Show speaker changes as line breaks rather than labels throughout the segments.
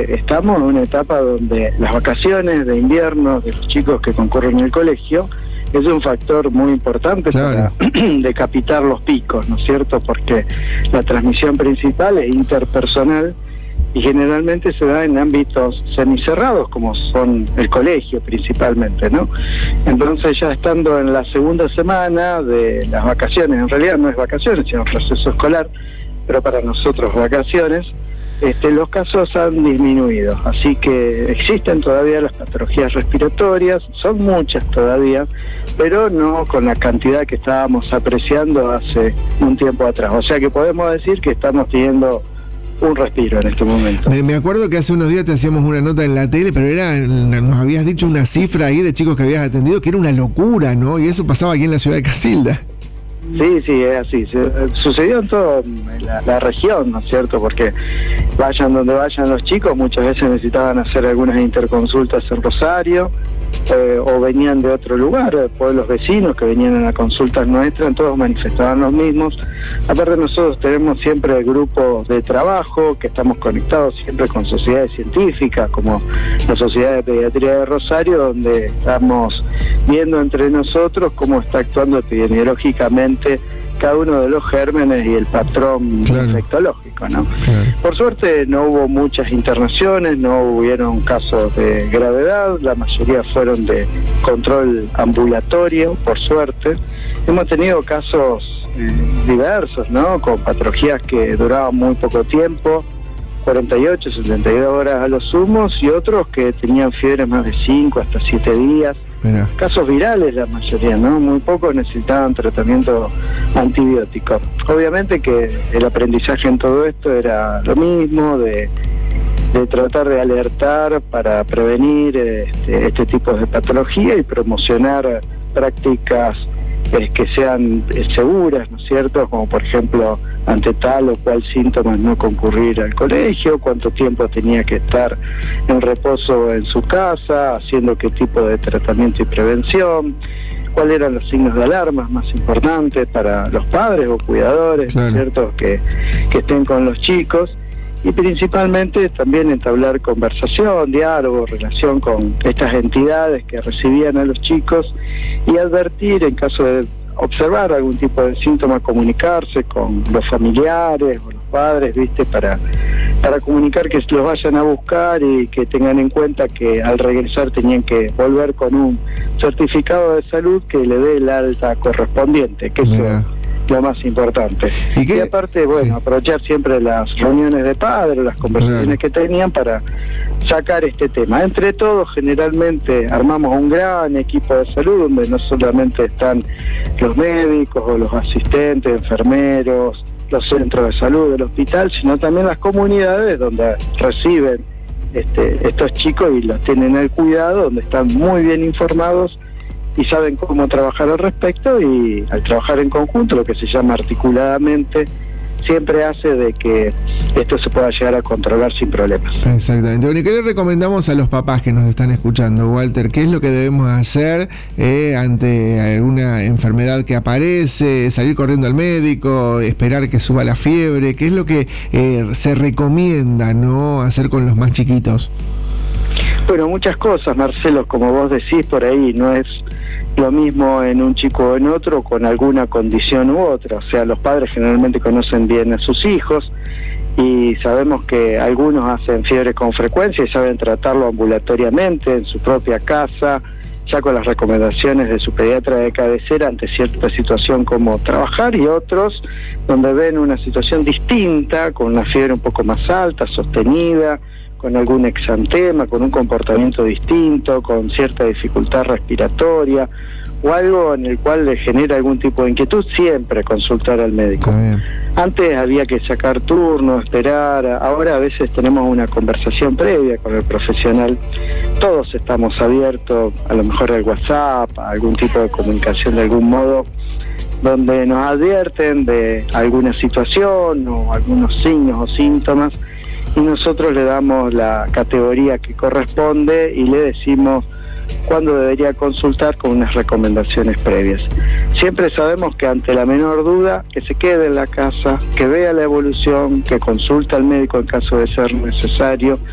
estamos en una etapa donde las vacaciones de invierno de los chicos que concurren al colegio es un factor muy importante, claro, para decapitar los picos, ¿no es cierto? Porque la transmisión principal es interpersonal y generalmente se da en ámbitos semicerrados, como son el colegio principalmente, ¿no? Entonces, ya estando en la segunda semana de las vacaciones, en realidad no es vacaciones, sino receso escolar, pero para nosotros vacaciones, los casos han disminuido, así que existen todavía las patologías respiratorias, son muchas todavía, pero no con la cantidad que estábamos apreciando hace un tiempo atrás. O sea que podemos decir que estamos teniendo un respiro en este momento.
Me acuerdo que hace unos días te hacíamos una nota en la tele, pero nos habías dicho una cifra ahí de chicos que habías atendido que era una locura, ¿no? Y eso pasaba aquí en la ciudad de Casilda.
Sí, es así. Sucedió en toda la región, ¿no es cierto? Porque vayan donde vayan los chicos, muchas veces necesitaban hacer algunas interconsultas en Rosario, o venían de otro lugar, pueblos vecinos que venían a las consultas nuestras, todos manifestaban los mismos. Aparte, nosotros tenemos siempre grupos de trabajo que estamos conectados siempre con sociedades científicas, como la Sociedad de Pediatría de Rosario, donde estamos viendo entre nosotros cómo está actuando epidemiológicamente cada uno de los gérmenes y el patrón, claro, infectológico, ¿no? Claro. Por suerte no hubo muchas internaciones, no hubieron casos de gravedad, la mayoría fueron de control ambulatorio, por suerte. Hemos tenido casos diversos, ¿no? Con patologías que duraban muy poco tiempo, 48, 72 horas a los sumos, y otros que tenían fiebre más de 5 hasta 7 días. Mira. Casos virales la mayoría, ¿no? Muy pocos necesitaban tratamiento antibiótico. Obviamente que el aprendizaje en todo esto era lo mismo, de tratar de alertar para prevenir este tipo de patología y promocionar prácticas que sean seguras, ¿no es cierto? Como por ejemplo, ante tal o cual síntomas no concurrir al colegio, cuánto tiempo tenía que estar en reposo en su casa, haciendo qué tipo de tratamiento y prevención, cuáles eran los signos de alarma más importantes para los padres o cuidadores, claro, ¿no es cierto?, que estén con los chicos. Y principalmente también entablar conversación, diálogo, relación con estas entidades que recibían a los chicos y advertir en caso de observar algún tipo de síntoma, comunicarse con los familiares o los padres, ¿viste? Para comunicar que los vayan a buscar y que tengan en cuenta que al regresar tenían que volver con un certificado de salud que le dé el alta correspondiente, que eso lo más importante. Y aparte, bueno, sí, aprovechar siempre las reuniones de padres, las conversaciones que tenían para sacar este tema. Entre todos, generalmente armamos un gran equipo de salud donde no solamente están los médicos o los asistentes, enfermeros, los centros de salud del hospital, sino también las comunidades donde reciben estos chicos y los tienen al cuidado, donde están muy bien informados y saben cómo trabajar al respecto, y al trabajar en conjunto, lo que se llama articuladamente, siempre hace de que esto se pueda llegar a controlar sin problemas.
Exactamente. Bueno, ¿y qué le recomendamos a los papás que nos están escuchando, Walter? ¿Qué es lo que debemos hacer ante alguna enfermedad que aparece? ¿Salir corriendo al médico? ¿Esperar que suba la fiebre? ¿Qué es lo que se recomienda, no, hacer con los más chiquitos?
Bueno, muchas cosas, Marcelo, como vos decís por ahí, no es lo mismo en un chico o en otro con alguna condición u otra. O sea, los padres generalmente conocen bien a sus hijos y sabemos que algunos hacen fiebre con frecuencia y saben tratarlo ambulatoriamente en su propia casa, ya con las recomendaciones de su pediatra de cabecera ante cierta situación como trabajar, y otros donde ven una situación distinta, con una fiebre un poco más alta, sostenida, con algún exantema, con un comportamiento distinto, con cierta dificultad respiratoria o algo en el cual le genera algún tipo de inquietud, siempre consultar al médico. Antes había que sacar turno, esperar, ahora a veces tenemos una conversación previa con el profesional, todos estamos abiertos a lo mejor al WhatsApp, a algún tipo de comunicación de algún modo, donde nos advierten de alguna situación o algunos signos o síntomas, y nosotros le damos la categoría que corresponde y le decimos cuándo debería consultar con unas recomendaciones previas. Siempre sabemos que ante la menor duda, que se quede en la casa, que vea la evolución, que consulte al médico en caso de ser necesario,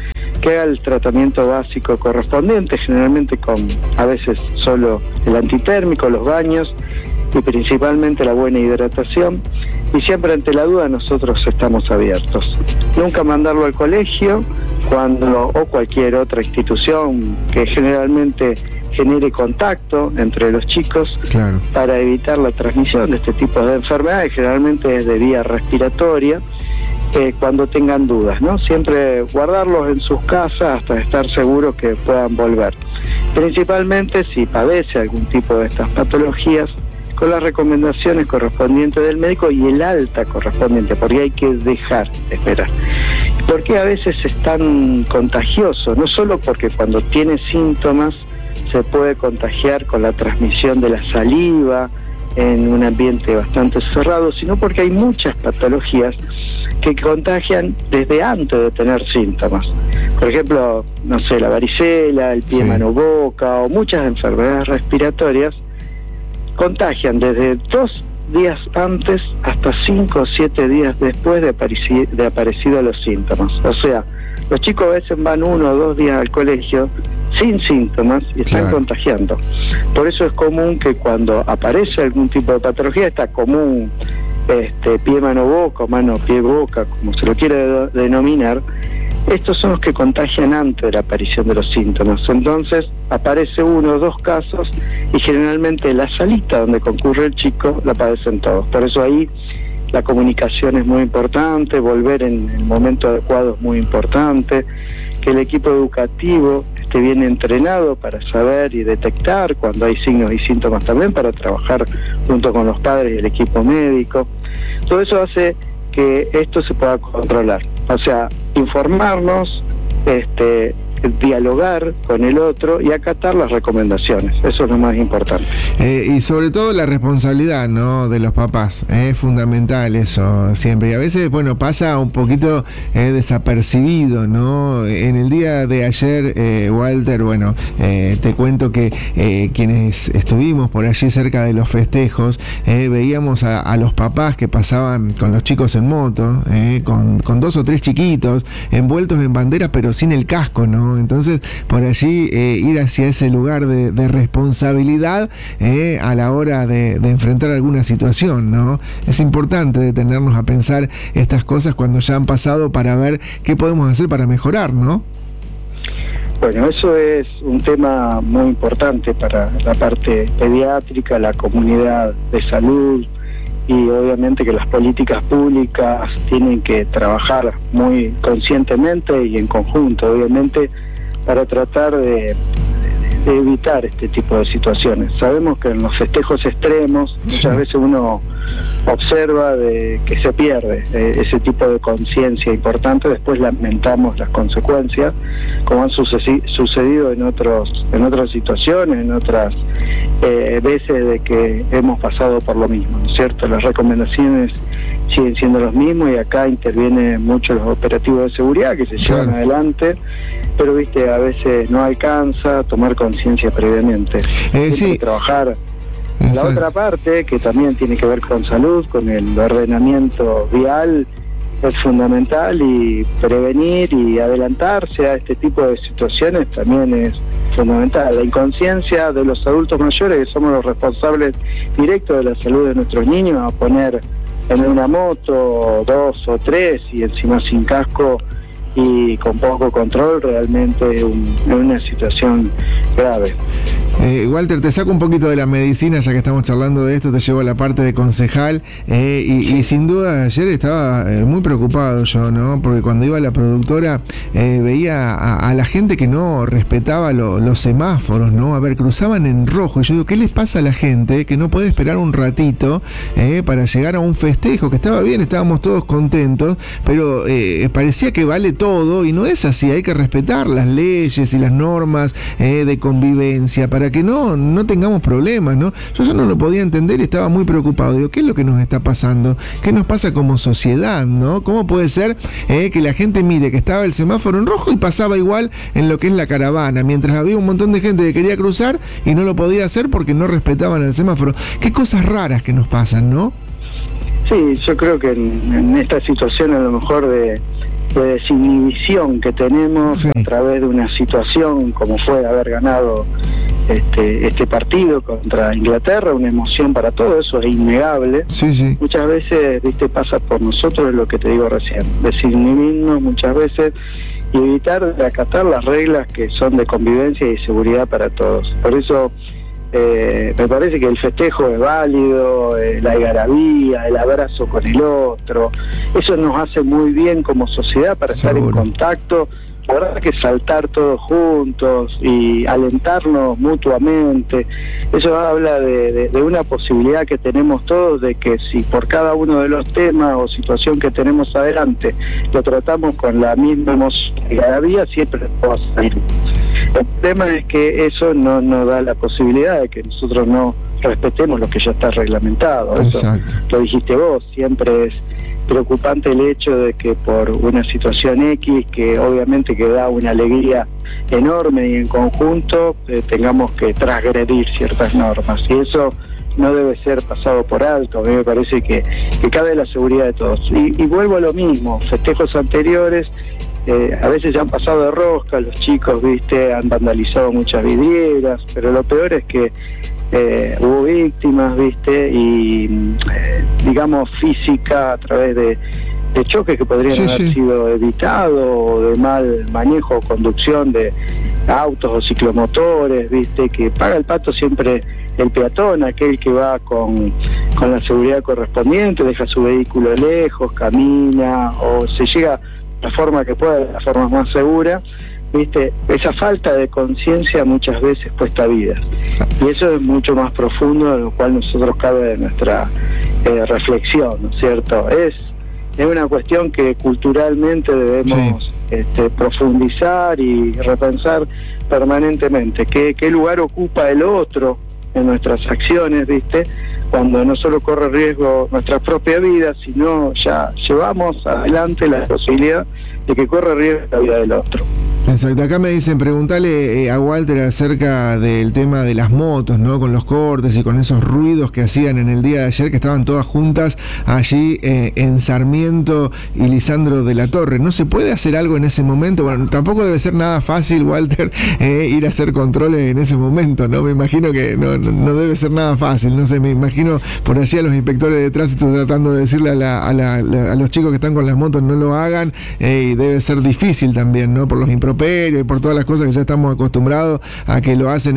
que haga el tratamiento básico correspondiente, generalmente con a veces solo el antitérmico, los baños y principalmente la buena hidratación, y siempre ante la duda nosotros estamos abiertos. Nunca mandarlo al colegio o cualquier otra institución que generalmente genere contacto entre los chicos, claro, para evitar la transmisión de este tipo de enfermedades, generalmente es de vía respiratoria. Cuando tengan dudas, ¿no? Siempre guardarlos en sus casas hasta estar seguros que puedan volver. Principalmente si padece algún tipo de estas patologías, con las recomendaciones correspondientes del médico y el alta correspondiente, porque hay que dejar de esperar. Porque a veces es tan contagioso, no solo porque cuando tiene síntomas se puede contagiar con la transmisión de la saliva en un ambiente bastante cerrado, sino porque hay muchas patologías que contagian desde antes de tener síntomas. Por ejemplo, no sé, la varicela, el pie, mano, boca o muchas enfermedades respiratorias contagian desde 2 días antes hasta 5 o 7 días después de aparecidos los síntomas. O sea, los chicos a veces van 1 o 2 días al colegio sin síntomas y están contagiando. Por eso es común que cuando aparece algún tipo de patología, está común pie, mano, boca, mano, pie, boca, como se lo quiere denominar, estos son los que contagian antes de la aparición de los síntomas. Entonces aparece 1 o 2 casos y generalmente la salita donde concurre el chico la padecen todos. Por eso ahí la comunicación es muy importante, volver en el momento adecuado es muy importante, que el equipo educativo esté bien entrenado para saber y detectar cuando hay signos y síntomas también, para trabajar junto con los padres y el equipo médico. Todo eso hace que esto se pueda controlar. O sea, informarnos, dialogar con el otro y acatar las recomendaciones. Eso es lo más importante.
Y sobre todo la responsabilidad, ¿no?, de los papás. Es fundamental eso siempre. Y a veces, bueno, pasa un poquito desapercibido, ¿no? En el día de ayer, Walter, bueno, te cuento que quienes estuvimos por allí cerca de los festejos, veíamos a los papás que pasaban con los chicos en moto, con 2 o 3 chiquitos, envueltos en banderas, pero sin el casco, ¿no? Entonces, por allí ir hacia ese lugar de responsabilidad a la hora de enfrentar alguna situación, ¿no? Es importante detenernos a pensar estas cosas cuando ya han pasado para ver qué podemos hacer para mejorar, ¿no?
Bueno, eso es un tema muy importante para la parte pediátrica, la comunidad de salud, y obviamente que las políticas públicas tienen que trabajar muy conscientemente y en conjunto, obviamente, para tratar de evitar este tipo de situaciones. Sabemos que en los festejos extremos muchas veces uno observa que se pierde ese tipo de conciencia importante, después lamentamos las consecuencias, como han sucedido en otras situaciones, en otras veces de que hemos pasado por lo mismo, ¿no es cierto? Las recomendaciones siguen siendo los mismos y acá intervienen mucho los operativos de seguridad que se llevan adelante, pero viste, a veces no alcanza a tomar conciencia previamente. Sí. Trabajar. La otra parte, que también tiene que ver con salud, con el ordenamiento vial, es fundamental, y prevenir y adelantarse a este tipo de situaciones también es fundamental. La inconsciencia de los adultos mayores, que somos los responsables directos de la salud de nuestros niños, a poner en una moto 2 o 3 y encima sin casco y con poco control, realmente es una situación grave.
Walter, te saco un poquito de la medicina, ya que estamos charlando de esto, te llevo a la parte de concejal, y sin duda ayer estaba muy preocupado yo, ¿no? Porque cuando iba a la productora veía a la gente que no respetaba los semáforos, ¿no? A ver, cruzaban en rojo, y yo digo, ¿qué les pasa a la gente que no puede esperar un ratito para llegar a un festejo? Que estaba bien, estábamos todos contentos, pero parecía que vale todo, y no es así. Hay que respetar las leyes y las normas de convivencia para que no tengamos problemas, ¿no? Yo no lo podía entender y estaba muy preocupado. Digo, ¿qué es lo que nos está pasando? ¿Qué nos pasa como sociedad, no? ¿Cómo puede ser que la gente mire que estaba el semáforo en rojo y pasaba igual en lo que es la caravana, mientras había un montón de gente que quería cruzar y no lo podía hacer porque no respetaban el semáforo? Qué cosas raras que nos pasan, ¿no?
Sí, yo creo que en esta situación a lo mejor de desinhibición que tenemos
sí,
a través de una situación como fue haber ganado este partido contra Inglaterra, una emoción para todos, eso es innegable.
sí, sí.
Muchas veces, viste, pasa por nosotros lo que te digo recién, desinhibirnos muchas veces y evitar de acatar las reglas que son de convivencia y seguridad para todos. Por eso me parece que el festejo es válido, la algarabía, el abrazo con el otro, eso nos hace muy bien como sociedad para estar en contacto. La verdad que saltar todos juntos y alentarnos mutuamente, eso habla de una posibilidad que tenemos todos de que si por cada uno de los temas o situación que tenemos adelante lo tratamos con la misma emoción y algarabía, siempre vamos a salir. El tema es que eso no nos da la posibilidad de que nosotros no respetemos lo que ya está reglamentado. Eso lo dijiste vos, siempre es preocupante el hecho de que por una situación X, que obviamente que da una alegría enorme y en conjunto, tengamos que transgredir ciertas normas, y eso no debe ser pasado por alto. A mí me parece que cabe la seguridad de todos. Y vuelvo a lo mismo, festejos anteriores, a veces ya han pasado de rosca, los chicos, viste, han vandalizado muchas vidrieras, pero lo peor es que hubo víctimas, viste, y digamos física a través de choques que podrían haber sido evitados, o de mal manejo o conducción de autos o ciclomotores, viste, que paga el pato siempre el peatón, aquel que va con la seguridad correspondiente, deja su vehículo lejos, camina o se llega la forma que pueda, la forma más segura, viste, esa falta de conciencia muchas veces cuesta vidas, y eso es mucho más profundo, de lo cual nosotros cabe de nuestra reflexión, ¿no es cierto? Es una cuestión que culturalmente debemos profundizar y repensar permanentemente, qué lugar ocupa el otro en nuestras acciones, viste, cuando no solo corre riesgo nuestra propia vida, sino ya llevamos adelante la posibilidad de que corre riesgo la vida del otro.
Exacto, acá me dicen, preguntale a Walter acerca del tema de las motos, ¿no? Con los cortes y con esos ruidos que hacían en el día de ayer, que estaban todas juntas allí en Sarmiento y Lisandro de la Torre. ¿No se puede hacer algo en ese momento? Bueno, tampoco debe ser nada fácil, Walter, ir a hacer controles en ese momento, ¿no? Me imagino que no debe ser nada fácil, no sé, me imagino por allí a los inspectores de tránsito tratando de decirle a los chicos que están con las motos no lo hagan, y debe ser difícil también, ¿no? Por los improperios y por todas las cosas que ya estamos acostumbrados a que lo hacen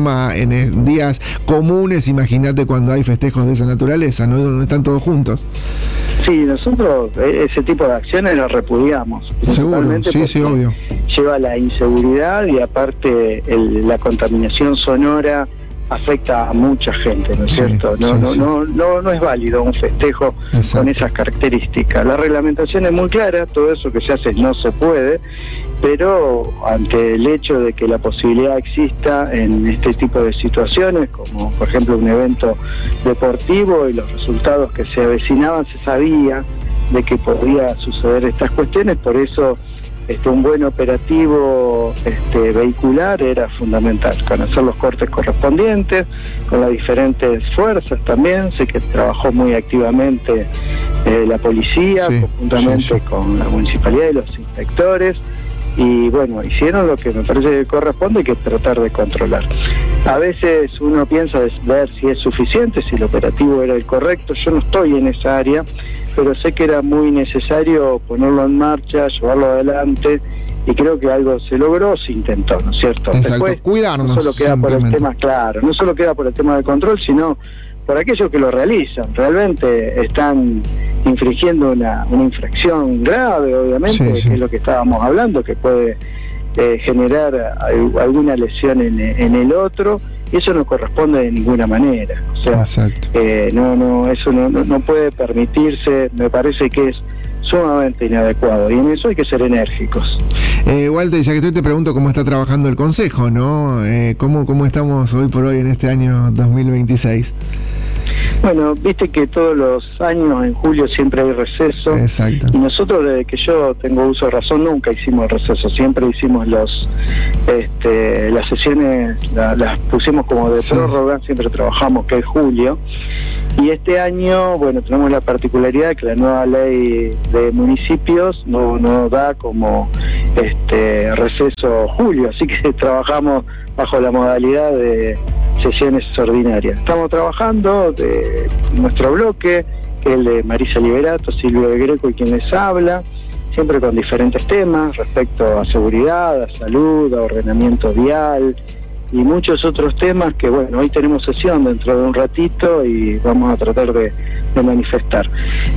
en días comunes. Imagínate cuando hay festejos de esa naturaleza, ¿no? Donde están todos juntos.
Sí, nosotros ese tipo de acciones las repudiamos.
Seguro, sí, obvio.
Lleva la inseguridad y aparte la contaminación sonora afecta a mucha gente, ¿no es cierto? No es válido un festejo con esas características. La reglamentación es muy clara, todo eso que se hace no se puede, pero ante el hecho de que la posibilidad exista en este tipo de situaciones, como por ejemplo un evento deportivo y los resultados que se avecinaban, se sabía de que podía suceder estas cuestiones, por eso un buen operativo vehicular era fundamental, conocer los cortes correspondientes, con las diferentes fuerzas también. Sé que trabajó muy activamente la policía, conjuntamente con la municipalidad y los inspectores, y bueno, hicieron lo que me parece que corresponde, que tratar de controlar. A veces uno piensa ver si es suficiente, si el operativo era el correcto. Yo no estoy en esa área, pero sé que era muy necesario ponerlo en marcha, llevarlo adelante, y creo que algo se logró, se intentó, ¿no es cierto?
Exacto.
Después,
cuidarnos,
no solo queda por el tema, no solo queda por el tema del control, sino por aquellos que lo realizan. Realmente están infringiendo una infracción grave, obviamente, que es lo que estábamos hablando, que puede generar alguna lesión en el otro, y eso no corresponde de ninguna manera. O sea, eso no puede permitirse. Me parece que es sumamente inadecuado, y en eso hay que ser enérgicos.
Walter, ya que estoy, te pregunto cómo está trabajando el Consejo, ¿no? ¿Cómo estamos hoy por hoy en este año 2026?
Bueno, viste que todos los años en julio siempre hay receso.
Exacto.
Y nosotros, desde que yo tengo uso de razón, nunca hicimos el receso, siempre hicimos las sesiones, las pusimos como de prórroga, siempre trabajamos que es julio. Y este año, bueno, tenemos la particularidad de que la nueva ley de municipios no da como receso julio, así que trabajamos bajo la modalidad de sesiones ordinarias. Estamos trabajando de nuestro bloque, que es el de Marisa Liberato, Silvio de Greco y quien les habla, siempre con diferentes temas respecto a seguridad, a salud, a ordenamiento vial y muchos otros temas que, bueno, hoy tenemos sesión dentro de un ratito y vamos a tratar de manifestar.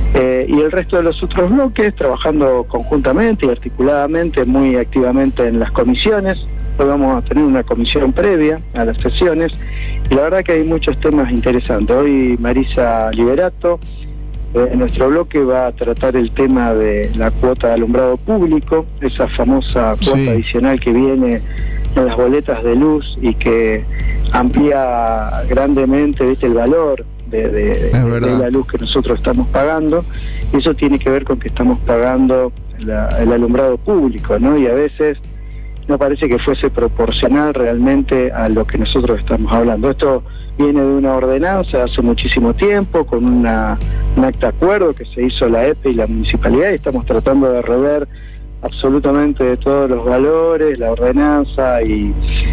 Y el resto de los otros bloques trabajando conjuntamente y articuladamente, muy activamente en las comisiones. Hoy vamos a tener una comisión previa a las sesiones y la verdad que hay muchos temas interesantes. Hoy Marisa Liberato, en nuestro bloque, va a tratar el tema de la cuota de alumbrado público, esa famosa cuota adicional que viene en las boletas de luz y que amplía grandemente, ¿viste?, el valor de la luz que nosotros estamos pagando. Y eso tiene que ver con que estamos pagando el alumbrado público, ¿no? Y a veces no parece que fuese proporcional realmente a lo que nosotros estamos hablando. Esto viene de una ordenanza hace muchísimo tiempo, con un acta de acuerdo que se hizo la EPE y la municipalidad, y estamos tratando de rever absolutamente de todos los valores, la ordenanza y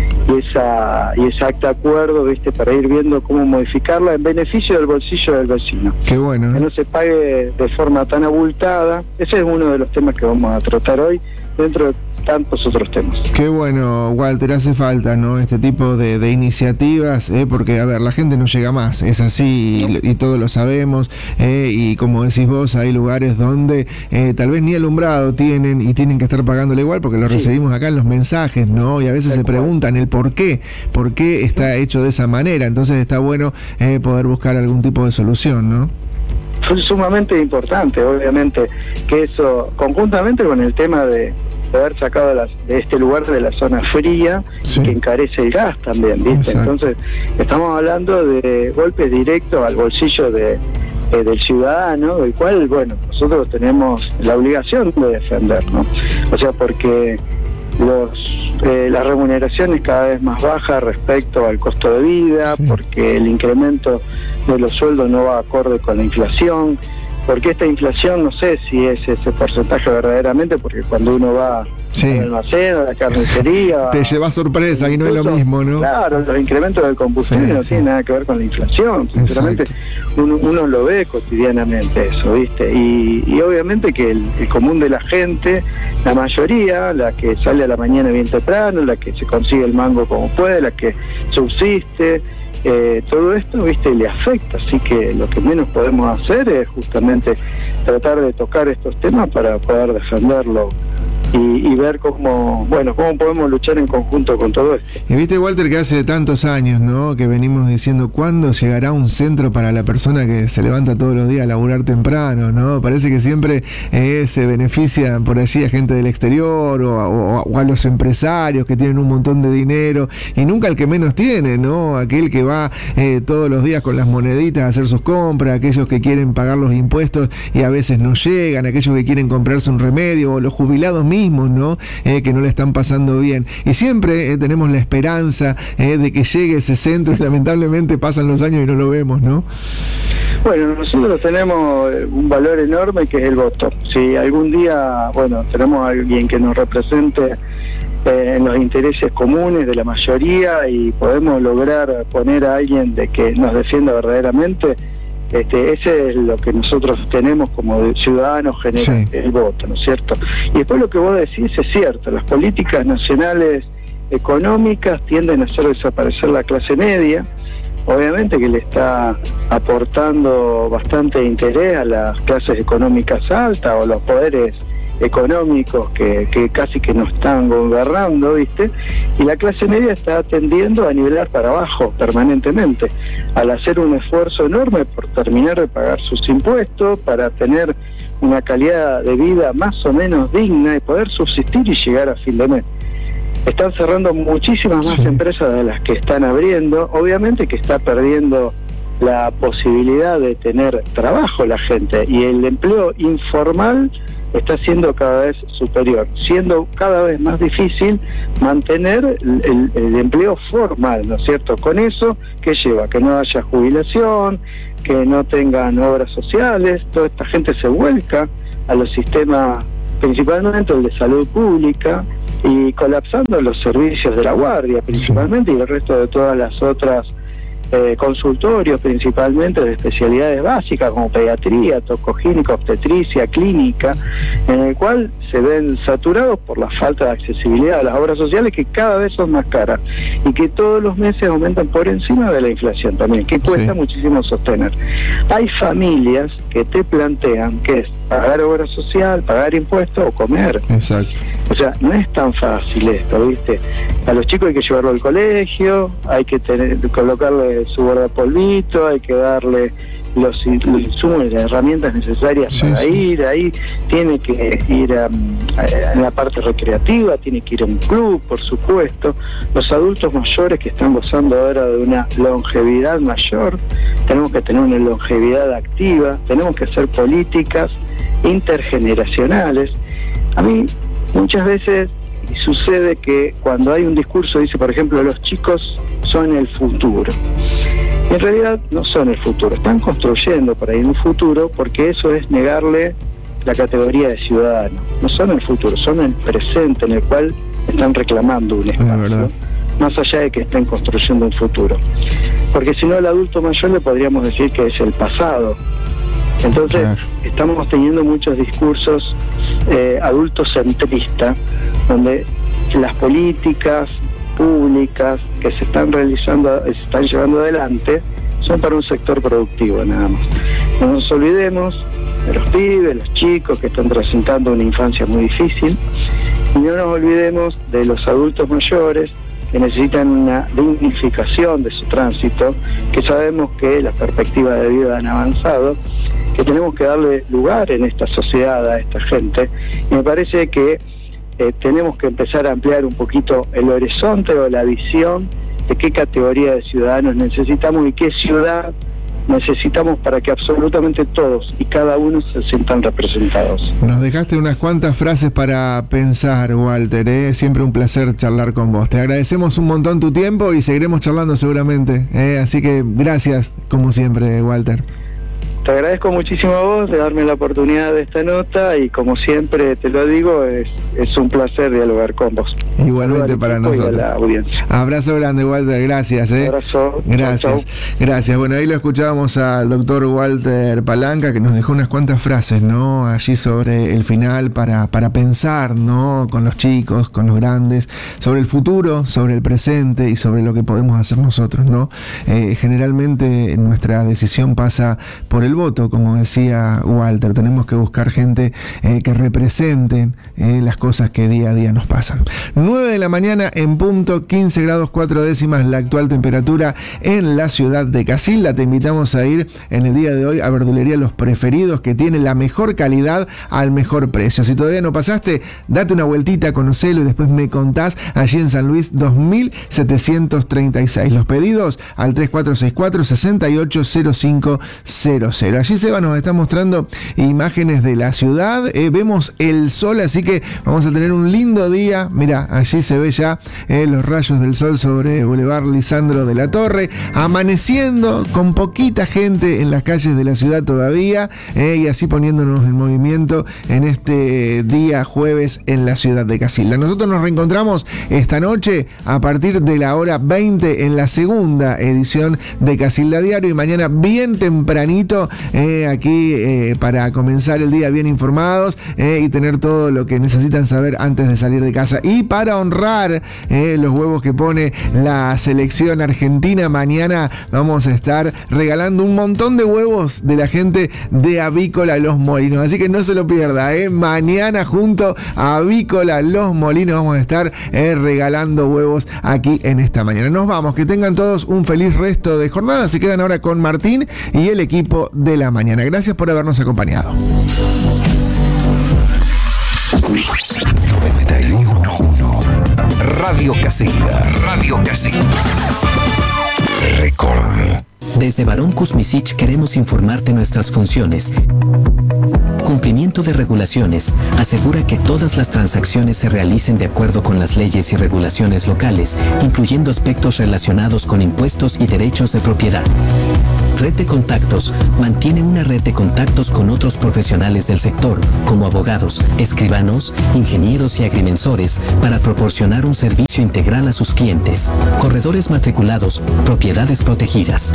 esa acta de acuerdo, ¿viste?, para ir viendo cómo modificarla en beneficio del bolsillo del vecino.
Qué bueno,
que no se pague de forma tan abultada. Ese es uno de los temas que vamos a tratar hoy, dentro de tantos otros temas.
Qué bueno, Walter, hace falta, ¿no?, este tipo de iniciativas, porque, a ver, la gente no llega más, es así, y todos lo sabemos, y como decís vos, hay lugares donde tal vez ni alumbrado tienen y tienen que estar pagándole igual, porque lo recibimos acá en los mensajes, ¿no? Y a veces se preguntan el por qué está hecho de esa manera. Entonces está bueno poder buscar algún tipo de solución, ¿no?
Fue sumamente importante, obviamente, que eso, conjuntamente con el tema de haber sacado de este lugar de la zona fría, que encarece el gas también, ¿viste?
Exacto.
Entonces, estamos hablando de golpes directos al bolsillo del ciudadano, del cual, bueno, nosotros tenemos la obligación de defender, ¿no? O sea, porque las remuneraciones cada vez más bajas respecto al costo de vida, porque el incremento de los sueldos no va acorde con la inflación, porque esta inflación, no sé si es ese porcentaje verdaderamente, porque cuando uno va al almacén, a la carnicería...
Te lleva sorpresa y no es lo mismo, ¿no?
Claro, los incrementos del combustible no tienen nada que ver con la inflación, sinceramente uno lo ve cotidianamente eso, ¿viste? Y obviamente que el común de la gente, la mayoría, la que sale a la mañana bien temprano, la que se consigue el mango como puede, la que subsiste... todo esto, ¿viste?, le afecta, así que lo que menos podemos hacer es justamente tratar de tocar estos temas para poder defenderlo y ver cómo podemos luchar en conjunto con todo esto.
Y viste, Walter, que hace tantos años, ¿no?, que venimos diciendo ¿cuándo llegará un centro para la persona que se levanta todos los días a laburar temprano, ¿no? Parece que siempre se beneficia por allí a gente del exterior o a los empresarios que tienen un montón de dinero, y nunca el que menos tiene, ¿no? Aquel que va todos los días con las moneditas a hacer sus compras, aquellos que quieren pagar los impuestos y a veces no llegan, aquellos que quieren comprarse un remedio, o los jubilados mismos, ¿no?, que no le están pasando bien. Y siempre tenemos la esperanza de que llegue ese centro, y lamentablemente pasan los años y no lo vemos, ¿no?
Bueno, nosotros tenemos un valor enorme que es el voto. Si algún día, tenemos a alguien que nos represente en los intereses comunes de la mayoría y podemos lograr poner a alguien de que nos defienda verdaderamente, ese es lo que nosotros tenemos como ciudadanos generar, el voto, ¿no es cierto? Y después lo que vos decís es cierto, las políticas nacionales económicas tienden a hacer desaparecer la clase media, obviamente que le está aportando bastante interés a las clases económicas altas o los poderes económicos que casi que nos están gobernando, ¿viste? Y la clase media está tendiendo a nivelar para abajo permanentemente, al hacer un esfuerzo enorme por terminar de pagar sus impuestos, para tener una calidad de vida más o menos digna y poder subsistir y llegar a fin de mes. Están cerrando muchísimas más empresas de las que están abriendo, obviamente que está perdiendo la posibilidad de tener trabajo la gente, y el empleo informal está siendo cada vez superior, siendo cada vez más difícil mantener el empleo formal, ¿no es cierto? Con eso, ¿qué lleva? Que no haya jubilación, que no tengan obras sociales, toda esta gente se vuelca a los sistemas, principalmente el de salud pública, y colapsando los servicios de la guardia principalmente, y el resto de todas las otras consultorios, principalmente de especialidades básicas como pediatría, tocojínica, obstetricia, clínica, en el cual se ven saturados por la falta de accesibilidad a las obras sociales, que cada vez son más caras y que todos los meses aumentan por encima de la inflación también, que cuesta muchísimo sostener. Hay familias que te plantean que es pagar obra social, pagar impuestos o comer.
Exacto.
O sea, no es tan fácil esto, ¿viste? A los chicos hay que llevarlo al colegio, hay que colocarle su guardapolvito, hay que darle los insumos y las herramientas necesarias para ir ahí, tiene que ir a la parte recreativa, tiene que ir a un club, por supuesto. Los adultos mayores que están gozando ahora de una longevidad mayor, tenemos que tener una longevidad activa, tenemos que hacer políticas intergeneracionales. A mí muchas veces sucede que cuando hay un discurso dice, por ejemplo, los chicos son el futuro. En realidad no son el futuro, están construyendo por ahí un futuro, porque eso es negarle la categoría de ciudadano. No son el futuro, son el presente en el cual están reclamando un espacio, más allá de que estén construyendo un futuro. Porque si no, al adulto mayor le podríamos decir que es el pasado. Entonces, estamos teniendo muchos discursos adultocentristas, donde las políticas públicas que se están realizando, se están llevando adelante, son para un sector productivo nada más. No nos olvidemos de los pibes, los chicos que están transitando una infancia muy difícil, y no nos olvidemos de los adultos mayores que necesitan una dignificación de su tránsito, que sabemos que las perspectivas de vida han avanzado, que tenemos que darle lugar en esta sociedad a esta gente, y me parece que tenemos que empezar a ampliar un poquito el horizonte o la visión de qué categoría de ciudadanos necesitamos y qué ciudad necesitamos para que absolutamente todos y cada uno se sientan representados.
Nos dejaste unas cuantas frases para pensar, Walter, siempre un placer charlar con vos. Te agradecemos un montón tu tiempo y seguiremos charlando seguramente, así que gracias como siempre, Walter.
Te agradezco muchísimo a vos de darme la oportunidad de esta nota, y como siempre te lo digo, es un placer dialogar con vos.
Igualmente para nosotros.
Y a la audiencia.
Abrazo grande, Walter, gracias.
Abrazo.
Gracias.
Chau.
Gracias. Bueno, ahí lo escuchábamos al doctor Walter Palanca, que nos dejó unas cuantas frases, ¿no? Allí sobre el final para pensar, ¿no? Con los chicos, con los grandes, sobre el futuro, sobre el presente y sobre lo que podemos hacer nosotros, ¿no? Generalmente nuestra decisión pasa por el voto, como decía Walter. Tenemos que buscar gente que representen las cosas que día a día nos pasan. 9 de la mañana en punto, 15 grados 4 décimas la actual temperatura en la ciudad de Casilda. Te invitamos a ir en el día de hoy a Verdulería Los Preferidos, que tiene la mejor calidad al mejor precio. Si todavía no pasaste, date una vueltita, conocelo y después me contás. Allí en San Luis 2736. Los pedidos al 3464-680500. Allí Seba nos está mostrando imágenes de la ciudad, vemos el sol, así que vamos a tener un lindo día. Mira, allí se ve ya los rayos del sol sobre Boulevard Lisandro de la Torre, amaneciendo con poquita gente en las calles de la ciudad todavía, y así poniéndonos en movimiento en este día jueves en la ciudad de Casilda. Nosotros nos reencontramos esta noche a partir de la hora 20 en la segunda edición de Casilda Diario, y mañana bien tempranito aquí para comenzar el día bien informados y tener todo lo que necesitan saber antes de salir de casa. Y para honrar los huevos que pone la selección argentina, mañana vamos a estar regalando un montón de huevos de la gente de Avícola Los Molinos, así que no se lo pierda, mañana junto a Avícola Los Molinos vamos a estar regalando huevos aquí en esta mañana. Nos vamos, que tengan todos un feliz resto de jornada. Se quedan ahora con Martín y el equipo de la mañana. Gracias por habernos acompañado.
91.1 Radio Casilda. Radio Casilda. Record. Desde Barón Kuzmisic queremos informarte nuestras funciones. Cumplimiento de regulaciones. Asegura que todas las transacciones se realicen de acuerdo con las leyes y regulaciones locales, incluyendo aspectos relacionados con impuestos y derechos de propiedad. Red de Contactos. Mantiene una red de contactos con otros profesionales del sector, como abogados, escribanos, ingenieros y agrimensores, para proporcionar un servicio integral a sus clientes. Corredores matriculados, propiedades protegidas.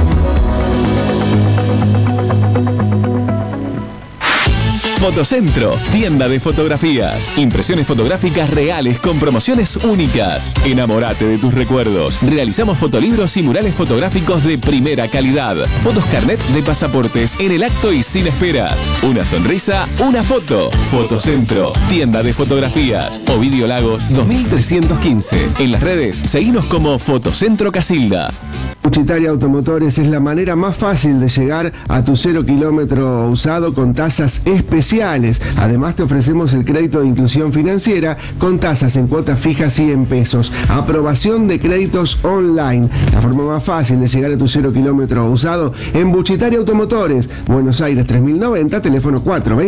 Fotocentro, tienda de fotografías, impresiones fotográficas reales con promociones únicas. Enamórate de tus recuerdos. Realizamos fotolibros y murales fotográficos de primera calidad. Fotos carnet de pasaportes en el acto y sin esperas. Una sonrisa, una foto. Fotocentro, tienda de fotografías. Ovidio Lagos 2315. En las redes, seguinos como Fotocentro Casilda.
Buchitaria Automotores es la manera más fácil de llegar a tu 0 kilómetro usado con tasas especiales. Además te ofrecemos el crédito de inclusión financiera con tasas en cuotas fijas y en pesos. Aprobación de créditos online. La forma más fácil de llegar a tu 0 kilómetro usado en Buchitaria Automotores. Buenos Aires 3090, teléfono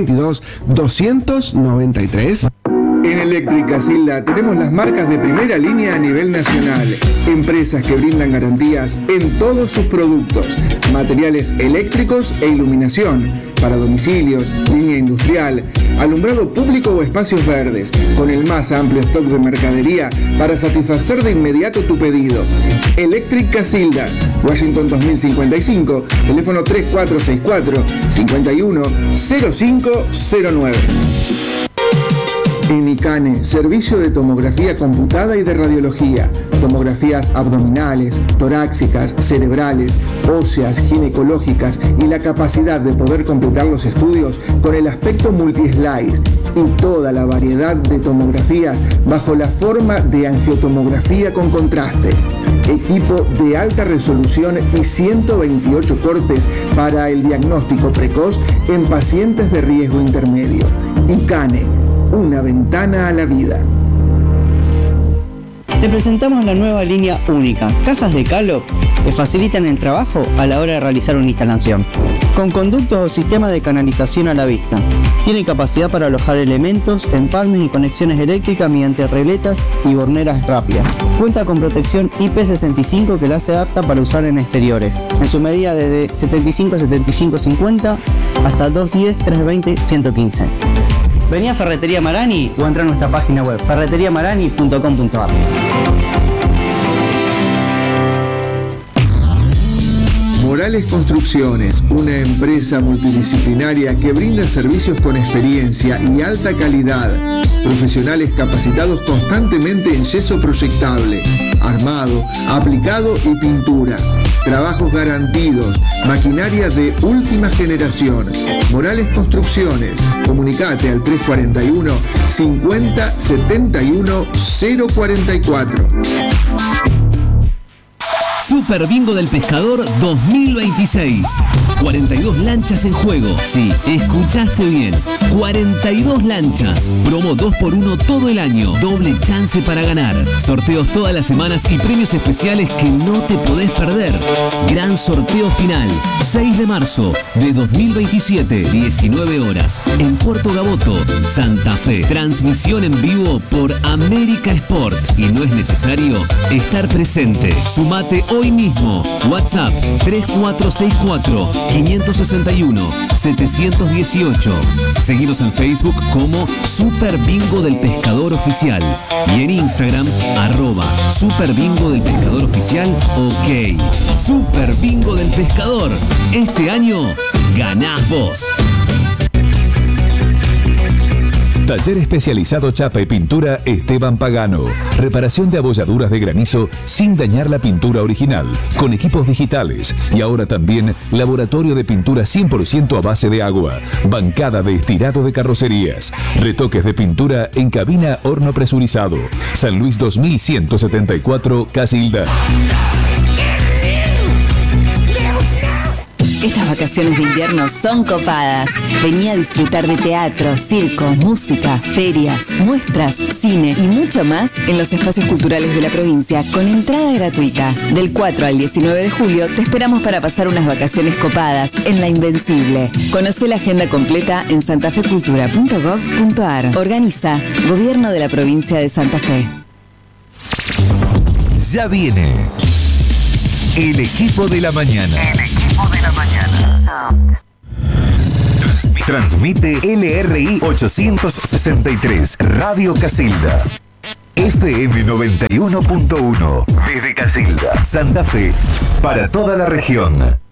422-293. En Electric Casilda tenemos las marcas de primera línea a nivel nacional. Empresas que brindan garantías en todos sus productos. Materiales eléctricos e iluminación. Para domicilios, línea industrial, alumbrado público o espacios verdes. Con el más amplio stock de mercadería para satisfacer de inmediato tu pedido. Electric Casilda, Washington 2055, teléfono 3464-510509. En Icane, servicio de tomografía computada y de radiología, tomografías abdominales, torácicas, cerebrales, óseas, ginecológicas y la capacidad de poder completar los estudios con el aspecto multi-slice y toda la variedad de tomografías bajo la forma de angiotomografía con contraste. Equipo de alta resolución y 128 cortes para el diagnóstico precoz en pacientes de riesgo intermedio. Icane, una ventana a la vida.
Te presentamos la nueva línea única, cajas de Calop que facilitan el trabajo a la hora de realizar una instalación. Con conductos o sistema de canalización a la vista. Tiene capacidad para alojar elementos, empalmes y conexiones eléctricas mediante regletas y borneras rápidas. Cuenta con protección IP65 que la hace apta para usar en exteriores. En su medida desde 75 a 75-50 hasta 210 320 115. Vení a Ferretería Marani o entra a nuestra página web ferreteriamarani.com.ar.
Morales Construcciones, una empresa multidisciplinaria que brinda servicios con experiencia y alta calidad. Profesionales capacitados constantemente en yeso proyectable, armado, aplicado y pintura. Trabajos garantidos, maquinaria de última generación. Morales Construcciones, comunicate al 341 50 71 044.
Super Bingo del Pescador 2026. 42 lanchas en juego. Sí, escuchaste bien. 42 lanchas. Promo 2x1 todo el año. Doble chance para ganar. Sorteos todas las semanas y premios especiales que no te podés perder. Gran sorteo final. 6 de marzo de 2027, 19 horas. En Puerto Gaboto, Santa Fe. Transmisión en vivo por América Sport. Y no es necesario estar presente. Sumate hoy mismo. WhatsApp 3464-561-718. Seguinos en Facebook como Super Bingo del Pescador Oficial y en Instagram @Super Bingo del Pescador Oficial. Ok. Super Bingo del Pescador. Este año ganás vos.
Taller especializado Chapa y Pintura Esteban Pagano. Reparación de abolladuras de granizo sin dañar la pintura original, con equipos digitales. Y ahora también laboratorio de pintura 100% a base de agua. Bancada de estirado de carrocerías. Retoques de pintura en cabina horno presurizado. San Luis 2174, Casilda.
Estas vacaciones de invierno son copadas. Vení a disfrutar de teatro, circo, música, ferias, muestras, cine y mucho más en los espacios culturales de la provincia con entrada gratuita. Del 4 al 19 de julio te esperamos para pasar unas vacaciones copadas en La Invencible. Conoce la agenda completa en santafecultura.gov.ar. Organiza Gobierno de la Provincia de Santa Fe.
Ya viene el equipo de la mañana. Transmite LRI 863, Radio Casilda. FM 91.1, desde Casilda, Santa Fe, para toda la región.